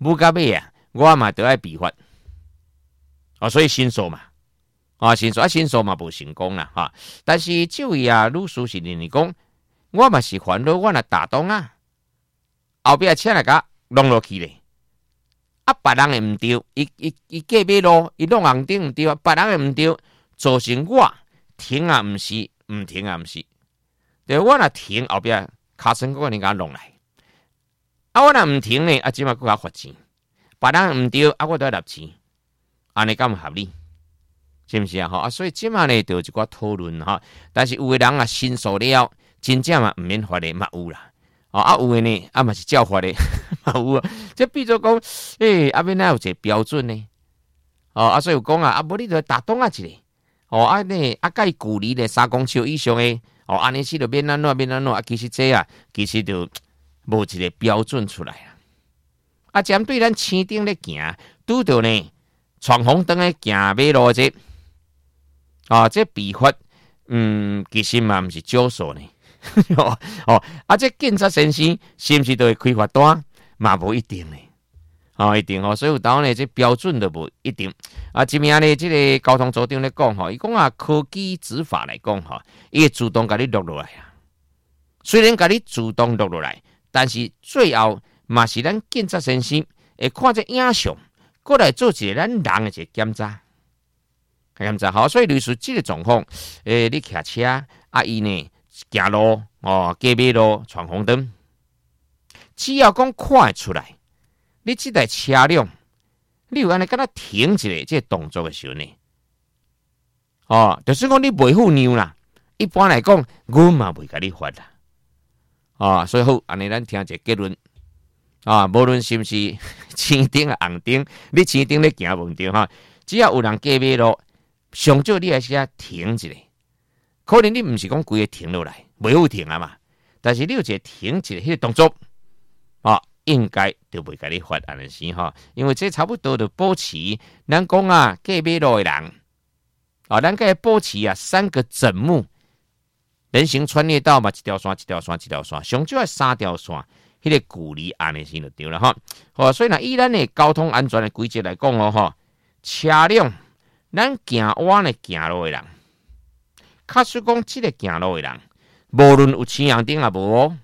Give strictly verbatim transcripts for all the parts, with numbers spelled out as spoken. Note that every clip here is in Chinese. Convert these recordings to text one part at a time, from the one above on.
母到尾啊，我嘛都爱避法。哦，所以新手嘛，啊，新手啊，新手嘛无成功啦，哈。但是这位啊，律师是认为讲，我嘛是烦恼，我若打动啊，后壁车来甲弄落去咧。啊，别人诶毋对，伊伊伊隔马路，伊弄红灯毋对啊，别人诶毋对，造成我停啊毋是，毋停啊毋是。对，我若停后壁卡身个人甲弄来，啊，我若毋停呢，啊，即马搁甲罚钱，别人毋对，啊，我都要纳钱，安尼敢有合理？是毋是啊？吼啊，所以即马呢，就有一寡讨论哈。但是有诶人啊，申诉了，真正嘛毋免罚诶，嘛有啦。哦啊，有诶呢，啊嘛是照罚诶，嘛有啊。即比如讲，诶、欸，啊，免哪有一个标准呢？哦啊，所以有讲啊，啊，无你着打洞啊一个，哦啊呢，啊，甲伊距离咧三公尺以上诶，哦，安尼是着免安怎免安怎啊，其实这啊，其实就无一个标准出来啦。啊，针对咱青灯咧行，拄着呢闯红灯咧行马路这，啊，这比法，嗯，其实嘛毋是少数呢。哦，啊，这警察先生是毋是都会开罚单？嘛无一定呢，哦，一定哦，所以有当呢，这标准都无一定。啊，这边呢，这个交通组长咧讲吼，伊讲啊，科技执法来讲吼，伊会自动甲你录落来啊。虽然甲你自动录落来，但是最后嘛是咱警察先生会看这影像，过来做一个咱人的一个检查。检查好，所以类似这个状况，诶、欸，你骑车啊，伊呢？行路哦，过马路闯红灯，只要讲看会出来，你这台车辆，你有安尼敢若停一下这个动作的时候呢？哦，就算讲你袂赴让啦，一般来讲，我嘛袂甲你罚啦。哦，所以好，安尼咱听一个结论啊，无论是毋是青灯啊红灯，你青灯咧行无对哈，只要有人过马路，上少你还是要停一下。可能你毋是讲规个停落来，袂好停啊嘛。但是你有一个停一个迄个动作，啊、哦，应该就袂甲你罚安尼先哈。因为这差不多就保持咱讲啊过马路的人，啊、哦，咱该保持啊三个整目，人行穿越道嘛，一条线一条线一条线，上少要三条线，迄、那个距离安尼先就对了哈。哦，所以呢，以咱的交通安全的规则来讲哦，哈，车辆咱行弯的行路的人。假使讲这个行路的人，无论有青红灯也无哦，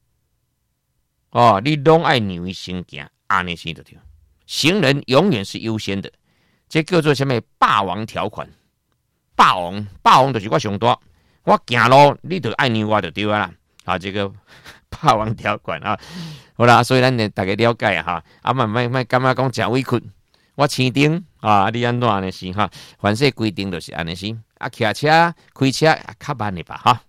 哦，你拢爱让伊先行，安尼先就对。行人永远是优先的，这叫做什么霸王条款？霸王，霸王就是我上大，我行路你就爱让我就对啦。啊，这个霸王条款啊，好啦，所以咱大家了解哈，啊，慢慢慢感觉讲真委屈，我青灯啊，你安怎安尼先哈？凡说规定就是安尼先。啊，骑车、开车啊，较慢的吧，哈。